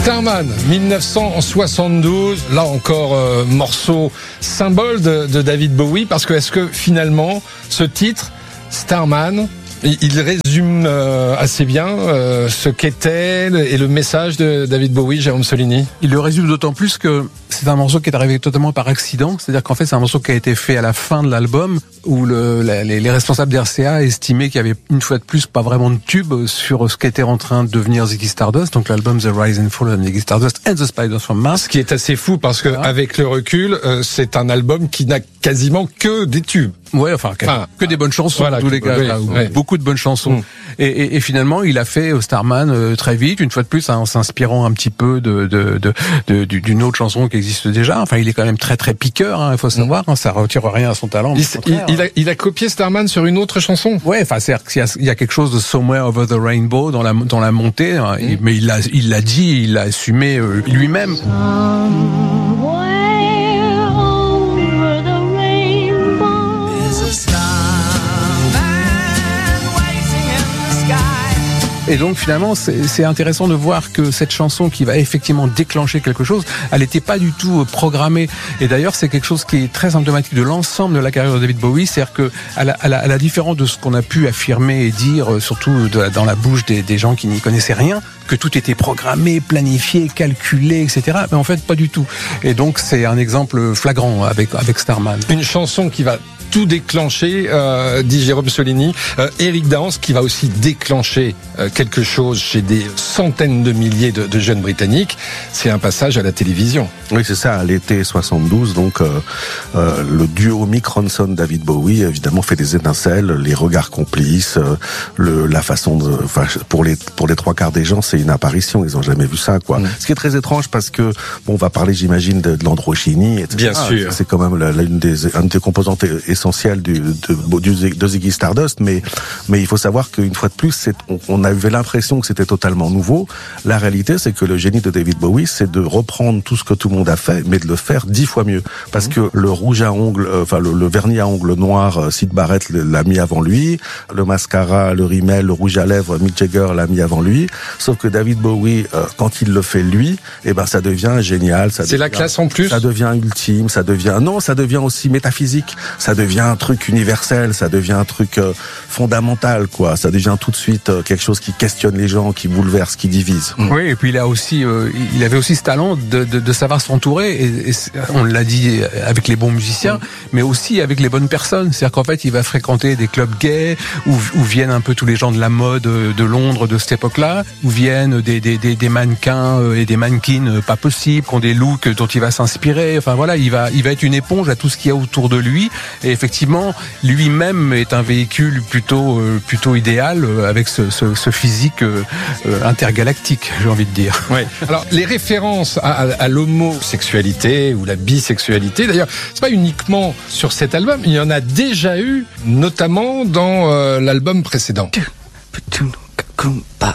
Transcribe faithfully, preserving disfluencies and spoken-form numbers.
Starman, dix-neuf cent soixante-douze, là encore euh, morceau symbole de, de David Bowie, parce que est-ce que finalement ce titre, Starman, il résume euh, assez bien euh, ce qu'était et le message de David Bowie, Jérôme Solini. Il le résume d'autant plus que c'est un morceau qui est arrivé totalement par accident. C'est-à-dire qu'en fait, c'est un morceau qui a été fait à la fin de l'album où le, la, les, les responsables d'R C A estimaient qu'il y avait une fois de plus pas vraiment de tube sur ce qu'était en train de devenir Ziggy Stardust. Donc l'album The Rise and Fall of Ziggy Stardust and the Spiders from Mars. Ce qui est assez fou parce que voilà. Avec le recul, euh, c'est un album qui n'a quasiment que des tubes. Ouais, enfin, que, enfin, que des bonnes chansons, voilà, en tous les cas, oui, là, oui. Beaucoup de bonnes chansons. Mm. Et, et, et finalement, il a fait Starman euh, très vite, une fois de plus, hein, en s'inspirant un petit peu de, de, de, de, d'une autre chanson qui existe déjà. Enfin, il est quand même très très piqueur, hein, il faut savoir. Mm. Hein, ça retire rien à son talent. Il, il, il, a, il a copié Starman sur une autre chanson. Ouais, enfin, c'est qu'il y a, il y a quelque chose de Somewhere Over the Rainbow dans la dans la montée, hein, mm. et, mais il l'a il l'a dit, il l'a assumé euh, lui-même. Et donc finalement, c'est, c'est intéressant de voir que cette chanson qui va effectivement déclencher quelque chose, elle n'était pas du tout programmée. Et d'ailleurs, c'est quelque chose qui est très symptomatique de l'ensemble de la carrière de David Bowie, c'est-à-dire que à la, à la, à la différence de ce qu'on a pu affirmer et dire, surtout de, dans la bouche des, des gens qui n'y connaissaient rien, que tout était programmé, planifié, calculé, et cetera. Mais en fait, pas du tout. Et donc, c'est un exemple flagrant avec avec Starman. Une chanson qui va tout déclencher, euh, dit Jérôme Solini. Euh, Eric Dance qui va aussi déclencher euh, quelque chose chez des centaines de milliers de, de jeunes Britanniques. C'est un passage à la télévision. Oui, c'est ça, à l'été soixante-douze. Donc, euh, euh, le duo Mick Ronson-David Bowie, évidemment, fait des étincelles, les regards complices, euh, le, la façon de... Enfin, pour les, pour les trois quarts des gens, c'est une apparition. Ils ont jamais vu ça, quoi. Mmh. Ce qui est très étrange parce que, bon, on va parler, j'imagine, de, de l'androgynie, et cetera. Bien sûr. C'est quand même la, la, une des, une des composantes essentielles du, de, du, de Ziggy Stardust, mais, mais il faut savoir qu'une fois de plus, c'est, on, on avait l'impression que c'était totalement nouveau. La réalité, c'est que le génie de David Bowie, c'est de reprendre tout ce que tout le monde a fait, mais de le faire dix fois mieux. Parce mmh. que le rouge à ongles, euh, enfin, le, le vernis à ongles noir, euh, Syd Barrett l'a mis avant lui. Le mascara, le rímel, le rouge à lèvres, Mick Jagger l'a mis avant lui. Sauf que David Bowie, euh, quand il le fait lui, eh ben, ça devient génial. Ça c'est devient, la classe en plus. Ça devient ultime, ça devient, non, ça devient aussi métaphysique. Ça devient un truc universel, ça devient un truc euh, fondamental, quoi. Ça devient tout de suite euh, quelque chose qui questionne les gens, qui bouleverse, qui divise. Oui, et puis il a aussi, euh, il avait aussi ce talent de, de, de savoir s'entourer, et, et on l'a dit, avec les bons musiciens, mmh. mais aussi avec les bonnes personnes. C'est-à-dire qu'en fait, il va fréquenter des clubs gays où, où viennent un peu tous les gens de la mode de Londres de cette époque-là, où viennent des, des, des, des mannequins et des mannequins pas possibles, qui ont des looks dont il va s'inspirer. Enfin voilà, il va, il va être une éponge à tout ce qu'il y a autour de lui. Et effectivement, lui-même est un véhicule plutôt, euh, plutôt idéal euh, avec ce, ce, ce physique euh, intergalactique, j'ai envie de dire. Oui. Alors, les références à, à, à l'homosexualité ou la bisexualité, d'ailleurs, c'est pas uniquement sur cet album, il y en a déjà eu, notamment dans euh, l'album précédent.